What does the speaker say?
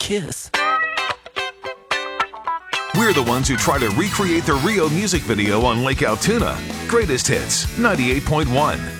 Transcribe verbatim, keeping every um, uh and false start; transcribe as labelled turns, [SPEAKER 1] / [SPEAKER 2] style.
[SPEAKER 1] kiss.
[SPEAKER 2] We're the ones who try to recreate the Rio music video on Lake Altoona. Greatest Hits, ninety-eight point one.